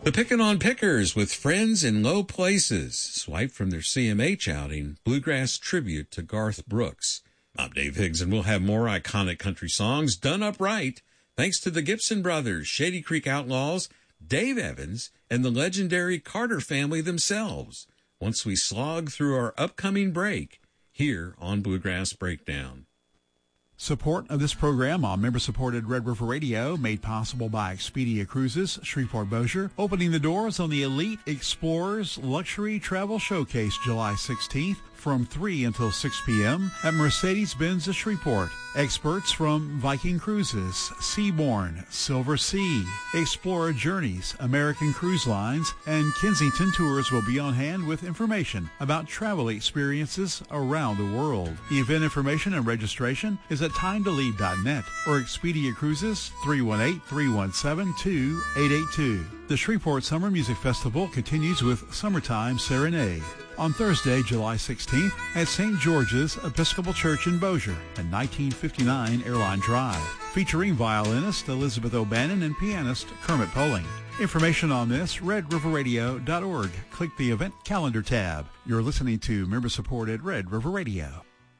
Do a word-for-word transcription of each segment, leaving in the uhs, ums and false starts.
The Pickin' on Pickers with Friends in Low Places, swiped from their C M H outing, Bluegrass Tribute to Garth Brooks. I'm Dave Higgs, and we'll have more iconic country songs done up right, thanks to the Gibson Brothers, Shady Creek Outlaws, Dave Evans, and the legendary Carter family themselves, once we slog through our upcoming break here on Bluegrass Breakdown. Support of this program on member-supported Red River Radio made possible by Expedia Cruises, Shreveport Bossier, opening the doors on the Elite Explorers Luxury Travel Showcase July sixteenth from three until six p.m. at Mercedes-Benz of Shreveport. Experts from Viking Cruises, Seabourn, Silver Sea, Explorer Journeys, American Cruise Lines, and Kensington Tours will be on hand with information about travel experiences around the world. Event information and registration is at time to leave dot net or Expedia Cruises three one eight, three one seven, two eight eight two. The Shreveport Summer Music Festival continues with Summertime Serenade on Thursday, July sixteenth at Saint George's Episcopal Church in Bossier at nineteen fifty-nine Airline Drive, featuring violinist Elizabeth O'Bannon and pianist Kermit Poling. Information on this, red river radio dot org. Click the event calendar tab. You're listening to member-supported Red River Radio.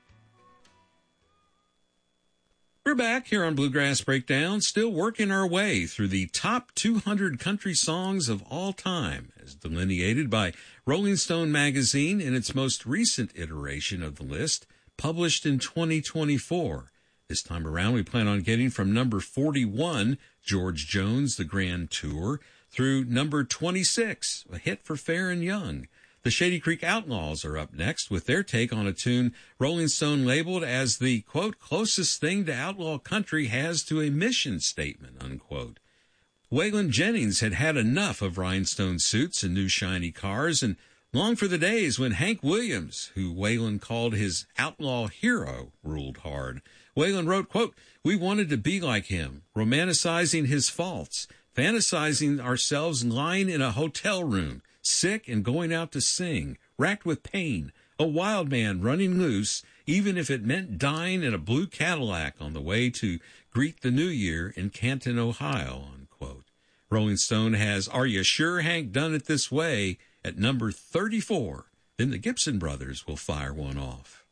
We're back here on Bluegrass Breakdown, still working our way through the top two hundred country songs of all time, as delineated by Rolling Stone magazine in its most recent iteration of the list, published in twenty twenty-four. This time around, we plan on getting from number forty-one, George Jones, The Grand Tour, through number twenty-six, a hit for Fair and Young. The Shady Creek Outlaws are up next with their take on a tune Rolling Stone labeled as the, quote, closest thing to outlaw country has to a mission statement, unquote. Waylon Jennings had had enough of rhinestone suits and new shiny cars and longed for the days when Hank Williams, who Waylon called his outlaw hero, ruled hard. Waylon wrote, quote, we wanted to be like him, romanticizing his faults, fantasizing ourselves lying in a hotel room, sick and going out to sing, racked with pain, a wild man running loose, even if it meant dying in a blue Cadillac on the way to greet the new year in Canton, Ohio, unquote. Rolling Stone has Are You Sure Hank Done It This Way at number thirty-four. Then the Gibson Brothers will fire one off.